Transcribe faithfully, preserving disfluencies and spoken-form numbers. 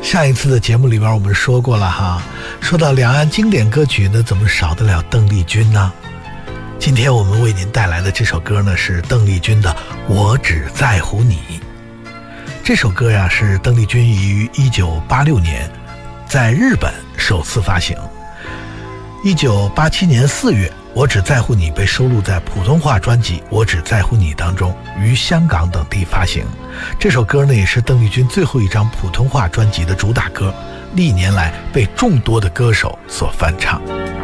上一次的节目里边我们说过了哈，说到两岸经典歌曲呢，怎么少得了邓丽君呢？今天我们为您带来的这首歌呢，是邓丽君的《我只在乎你》。这首歌呀，是邓丽君于一九八六年在日本首次发行。一九八七年四月，《我只在乎你》被收录在普通话专辑《我只在乎你》当中，于香港等地发行。这首歌呢，也是邓丽君最后一张普通话专辑的主打歌，历年来被众多的歌手所翻唱。